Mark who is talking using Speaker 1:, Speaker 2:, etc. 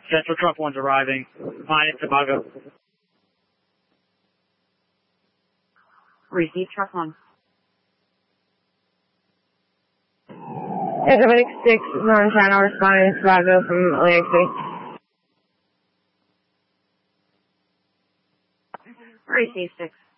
Speaker 1: Central Truck 1's arriving. Mine at Tobago.
Speaker 2: Receive Truck 1.
Speaker 3: Atlantic 6, Northern Channel, responding to Tobago from Atlantic 6.
Speaker 2: Receive 6.